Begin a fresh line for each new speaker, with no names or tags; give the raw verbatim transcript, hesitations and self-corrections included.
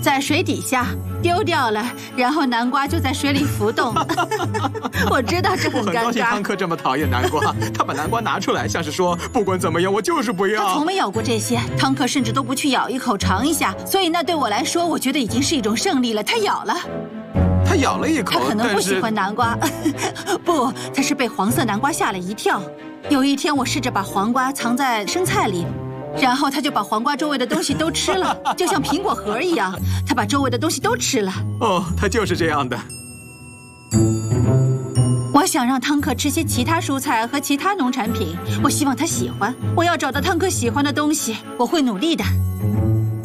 在水底下丢掉了，然后南瓜就在水里浮动。我知道这很尴尬。
我很高兴汤克这么讨厌南瓜，他把南瓜拿出来，像是说不管怎么样，我就是不要。
他从没咬过这些，汤克甚至都不去咬一口尝一下，所以那对我来说，我觉得已经是一种胜利了。他咬了。
他咬了一口，
他可能不喜欢南瓜。不，他是被黄色南瓜吓了一跳。有一天，我试着把黄瓜藏在生菜里。然后他就把黄瓜周围的东西都吃了，就像苹果核一样，他把周围的东西都吃了。
哦，他就是这样的。
我想让汤克吃些其他蔬菜和其他农产品，我希望他喜欢。我要找到汤克喜欢的东西，我会努力的。